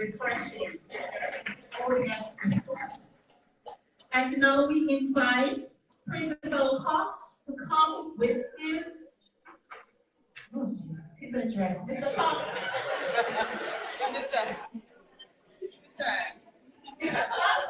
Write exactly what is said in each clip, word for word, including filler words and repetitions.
refreshing. Oh, yes. And now we invite Principal Cox to come with his, oh Jesus, his address. Mister Cox. Mister Cox.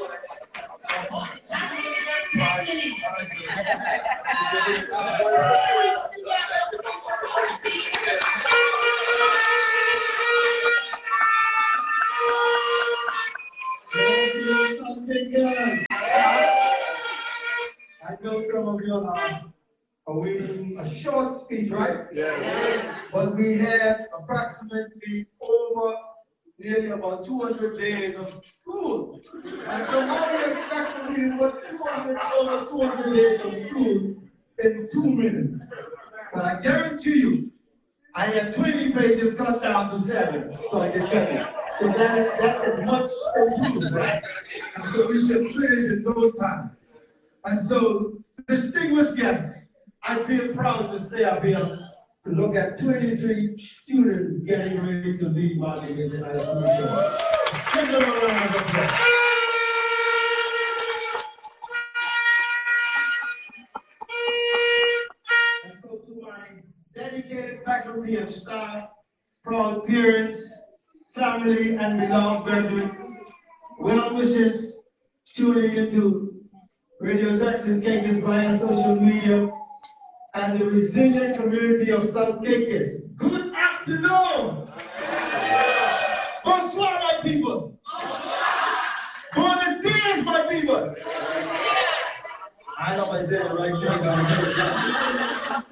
I know some of you are awaiting a short speech, right? Yeah. Yes. But we had approximately over nearly about two hundred days of school. And so how do you expect from me to put two hundred, over two hundred days of school in two minutes? But I guarantee you, I had twenty pages cut down to seven, so I can tell you. So that, that is much improved, right? And so we should finish in no time. And so, distinguished guests, I feel proud to stay up here to look at twenty-three students getting ready to leave Martin Mason High School. Give them a round of applause. And so to my dedicated faculty and staff, proud parents, family, and beloved graduates, well wishes tuning into Radio Jackson Caicos via social media, and the resilient community of South Caicos. Good afternoon! Bonsoir, my people! Buenos dias, my people! I know I said it right there, guys.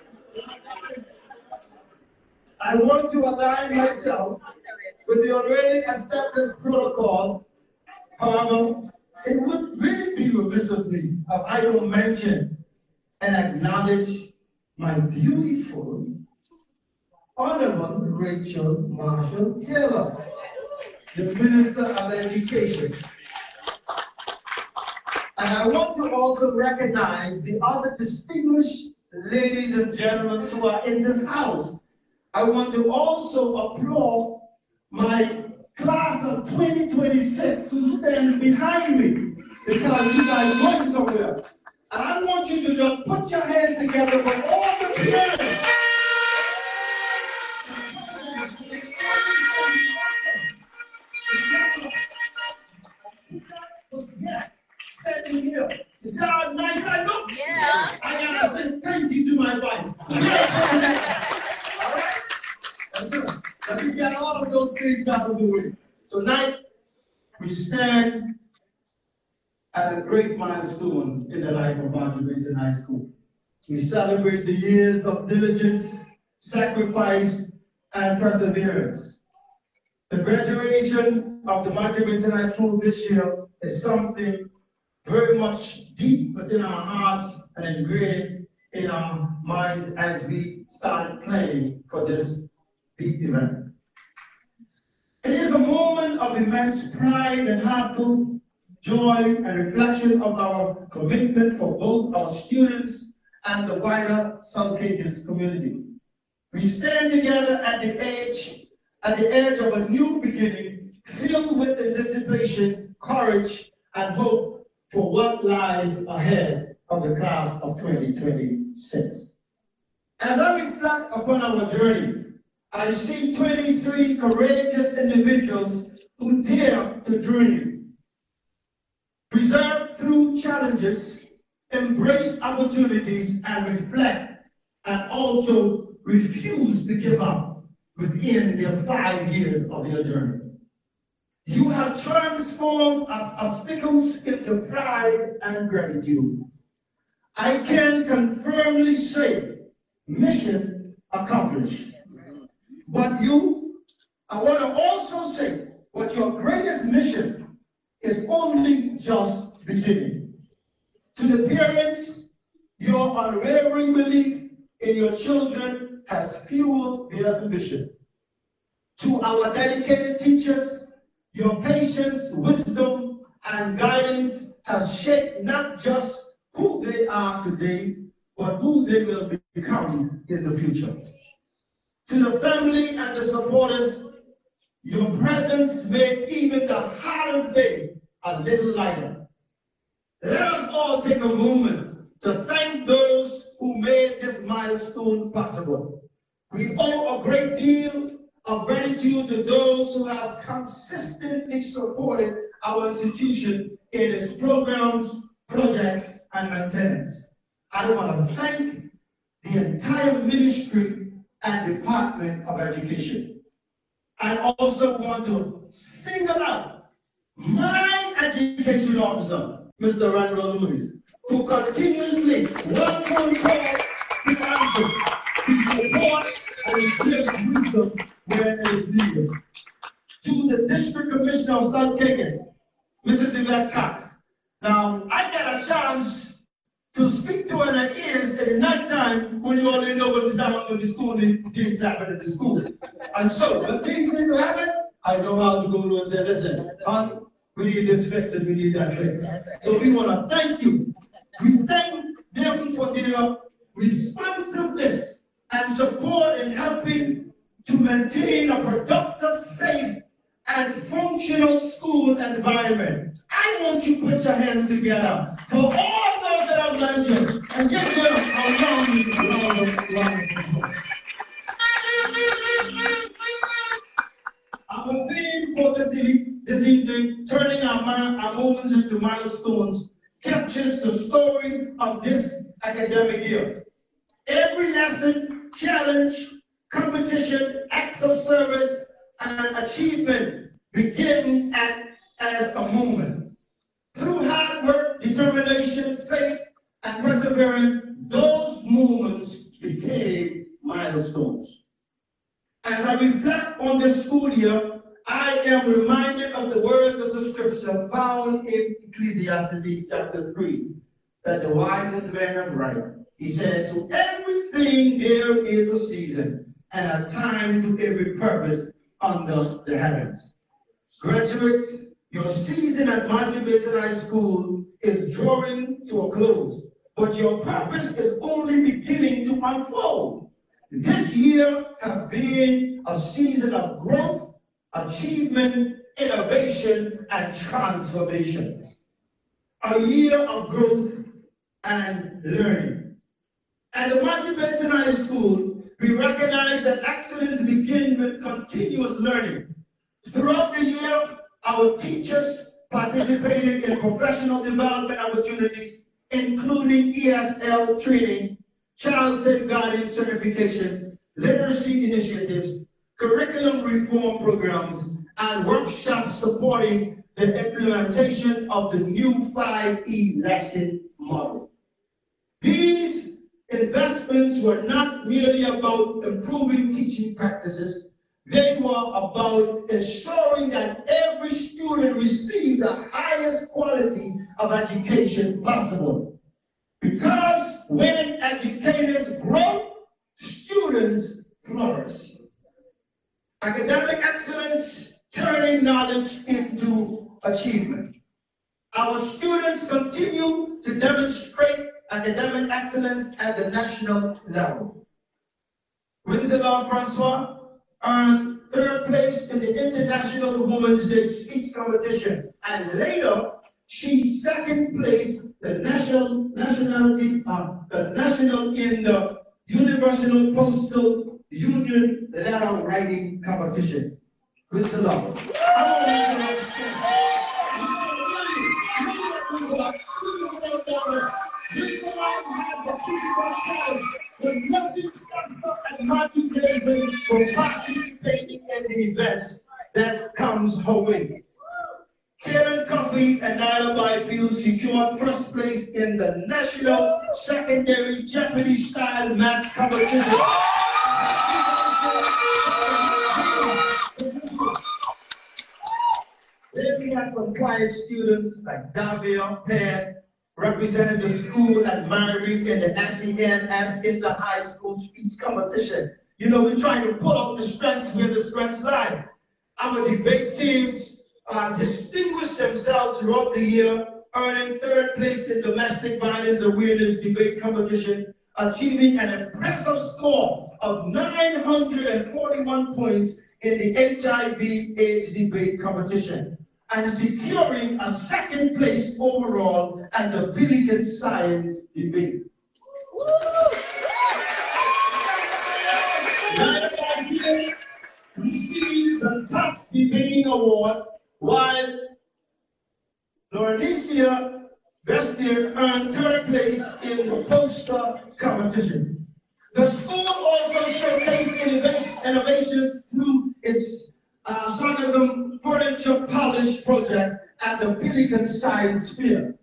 I want to align myself with the already established protocol. However, it would really be remiss of me if I don't mention and acknowledge my beautiful, Honorable Rachel Marshall Taylor, the Minister of Education. And I want to also recognize the other distinguished ladies and gentlemen who are in this house. I want to also applaud my class of twenty twenty-six who stands behind me, because you guys went somewhere. And I want you to just put your hands together for all the parents. Yeah, standing here. You see how nice I look? Yeah. I gotta say thank you to my wife. All right? That's it. Let me get all of those things out of the way. Tonight, we stand at a great milestone in the life of Martin Mason High School. We celebrate the years of diligence, sacrifice, and perseverance. The graduation of the Martin Mason High School this year is something very much deep within our hearts and ingrained in our minds as we start planning for this big event. It is a moment of immense pride and heartfelt joy and reflection of our commitment for both our students and the wider South Caicos community. We stand together at the edge, at the edge of a new beginning, filled with anticipation, courage, and hope for what lies ahead of the class of twenty twenty-six. As I reflect upon our journey, I see twenty-three courageous individuals who dare to dream, preserve through challenges, embrace opportunities, and reflect, and also refuse to give up within their five years of their journey. You have transformed obstacles into pride and gratitude. I can confirmly say, mission accomplished. But you, I want to also say, what your greatest mission is only just beginning. To the parents, your unwavering belief in your children has fueled their ambition. To our dedicated teachers, your patience, wisdom, and guidance has shaped not just who they are today, but who they will become in the future. To the family and the supporters, Your presence made even the hardest day a little lighter. Let us all take a moment to thank those who made this milestone possible. We owe a great deal of gratitude to those who have consistently supported our institution in its programs, projects, and maintenance. I want to thank the entire ministry and Department of Education. I also want to single out my education officer, Mister Randall Lewis, who continuously, one phone call, he answers, he supports, and he gives wisdom where it is needed. To the District Commissioner of South Caicos, Missus Yvette Cox. Now, I get a chance to speak to her in her ears at the night time when you already know what the time when the school things happen at the school. And so, when things need to happen, I know how to go to and say, listen, hon, we need this fixed and we need that fixed. So we want to thank you. We thank them for their responsiveness and support in helping to maintain a productive, safe, and functional school environment. I want you to put your hands together for all those that I've mentioned and give them a long, long, long applause. Our theme for this evening, this evening, turning our, our moments into milestones, captures the story of this academic year. Every lesson, challenge, competition, acts of service, and achievement begin at, as a moment. Through hard work, determination, faith, and perseverance, those moments became milestones. As I reflect on this school year, I am reminded of the words of the scripture found in Ecclesiastes chapter three, that the wisest man of right, he says, to everything there is a season and a time to every purpose under the heavens. Graduates, your season at Madrid Basin High School is drawing to a close, but your purpose is only beginning to unfold. This year has been a season of growth, achievement, innovation, and transformation. A year of growth and learning. At the Madrid Basin High School, we recognize that excellence begins with continuous learning. Throughout the year, our teachers participated in professional development opportunities, including E S L training, child safeguarding certification, literacy initiatives, curriculum reform programs, and workshops supporting the implementation of the new five E lesson model. These investments were not merely about improving teaching practices, they were about ensuring that every student received the highest quality of education possible. Because when educators grow, students flourish. Academic excellence turning knowledge into achievement. Our students continue to demonstrate academic excellence at the national level. Winslow Francois earned third place in the International Women's Day speech competition, and later she second place the national nationality uh, the national in the Universal Postal Union letter writing competition. Winslow. This one has a people when nothing stands up at Madrid Basin for participating in the events that comes her way. Karen Coffey and Nyla Byfield secured first place in the National Secondary Japanese Style Math Competition. Then we had some quiet students like Davia Penn, represented the school at Mary in the S E N S Inter-High School Speech Competition. You know, we're trying to pull out the strengths where the strengths lie. Our debate teams uh, distinguished themselves throughout the year, earning third place in Domestic Violence Awareness Debate Competition, achieving an impressive score of nine hundred forty-one points in the H I V AIDS debate competition and securing a second place overall at the Billiken Science debate. Right back here, received the top debating award, while Lorenicia Bestier earned third place in the poster competition. The school also showcased innovation, innovations through its uh, sarcasm furniture polish project at the Billiken Science Fair.